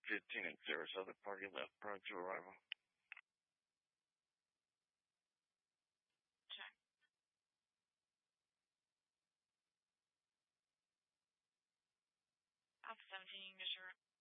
15 at Sarasota Party left prior to arrival. Check. Alpha 17, English,